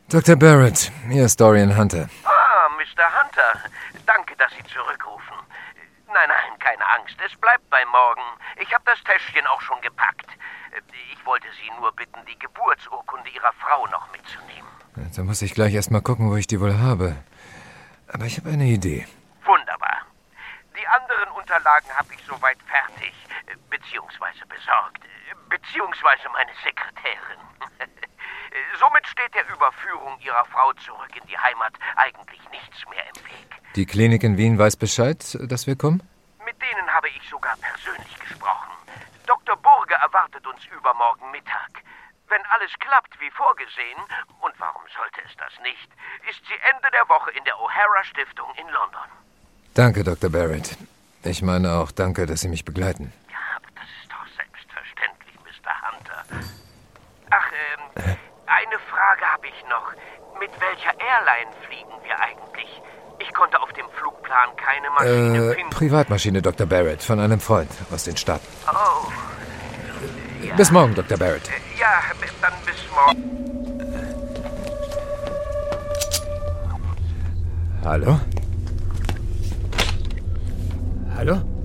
Dr. Barrett, hier ist Dorian Hunter. Ah, Mr. Hunter. Danke, dass Sie zurückrufen. Nein, keine Angst. Es bleibt bei morgen. Ich habe das Täschchen auch schon gepackt. Ich wollte Sie nur bitten, die Geburtsurkunde Ihrer Frau noch mitzunehmen. Da muss ich gleich erst mal gucken, wo ich die wohl habe. Aber ich habe eine Idee. Wunderbar. Die anderen Unterlagen habe ich soweit fertig, beziehungsweise besorgt, beziehungsweise meine Sekretärin. Somit steht der Überführung Ihrer Frau zurück in die Heimat eigentlich nichts mehr im Weg. Die Klinik in Wien weiß Bescheid, dass wir kommen? Mit denen habe ich sogar persönlich gesprochen. Dr. Burge erwartet uns übermorgen Mittag. Wenn alles klappt wie vorgesehen, und warum sollte es das nicht, ist sie Ende der Woche in der O'Hara Stiftung in London. Danke, Dr. Barrett. Ich meine auch danke, dass Sie mich begleiten. Ja, aber das ist doch selbstverständlich, Mr. Hunter. Ach, eine Frage habe ich noch. Mit welcher Airline fliegen wir eigentlich? Ich konnte auf dem Flugplan keine Maschine finden. Privatmaschine, Dr. Barrett, von einem Freund aus den Staaten. Oh. Ja. Bis morgen, Dr. Barrett. Ja, dann bis morgen. Hallo? Hallo?